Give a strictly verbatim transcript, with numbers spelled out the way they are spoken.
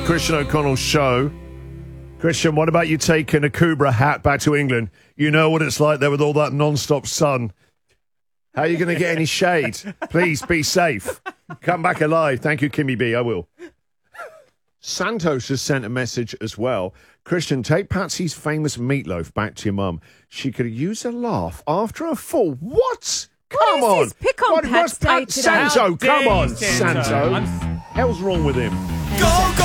Christian O'Connell's show. Christian, what about you taking a Kubra hat back to England? You know what it's like there with all that non-stop sun. How are you going to get any shade? Please be safe. Come back alive. Thank you, Kimmy B. I will. Santos has sent a message as well. Christian, take Patsy's famous meatloaf back to your mum. She could use a laugh after a fall. What? Come what on. Is this? Pick on what, Pat's Pat day today. Santo, come on, Santo. Santo. I'm... Hell's wrong with him? Go, go.